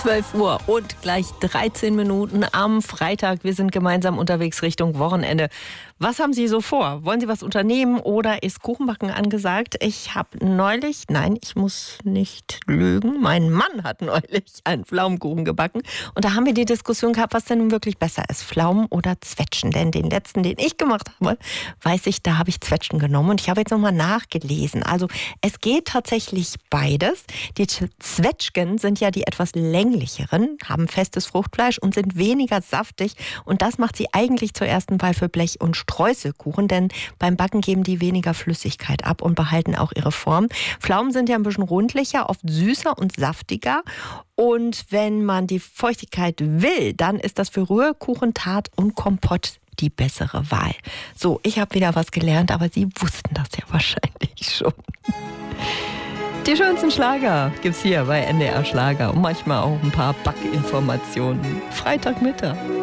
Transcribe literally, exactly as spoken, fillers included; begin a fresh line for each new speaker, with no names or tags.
zwölf Uhr und gleich dreizehn Minuten am Freitag. Wir sind gemeinsam unterwegs Richtung Wochenende. Was haben Sie so vor? Wollen Sie was unternehmen oder ist Kuchenbacken angesagt? Ich habe neulich, nein, ich muss nicht lügen, mein Mann hat neulich einen Pflaumenkuchen gebacken. Und da haben wir die Diskussion gehabt, was denn nun wirklich besser ist, Pflaumen oder Zwetschgen. Denn den letzten, den ich gemacht habe, weiß ich, da habe ich Zwetschgen genommen. Und ich habe jetzt nochmal nachgelesen. Also es geht tatsächlich beides. Die Zwetschgen sind ja die etwas länglicheren, haben festes Fruchtfleisch und sind weniger saftig. Und das macht sie eigentlich zur ersten Wahl für Blech- und Streuselkuchen, denn beim Backen geben die weniger Flüssigkeit ab und behalten auch ihre Form. Pflaumen sind ja ein bisschen rundlicher, oft süßer und saftiger. Und wenn man die Feuchtigkeit will, dann ist das für Rührkuchen, Tart und Kompott die bessere Wahl. So, ich habe wieder was gelernt, aber Sie wussten das ja wahrscheinlich schon. Die schönsten Schlager gibt's hier bei N D R Schlager und manchmal auch ein paar Backinformationen. Freitagmittag.